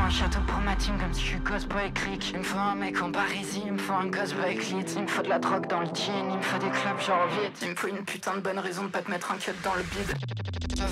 un château pour ma team comme si je suis cosboy click. Il me faut un mec en Parisie, il me faut un cosboy clit. Il me faut de la drogue dans le jean, il me faut des clubs genre vite. Il me faut une putain de bonne raison de pas te mettre un cut dans le bide.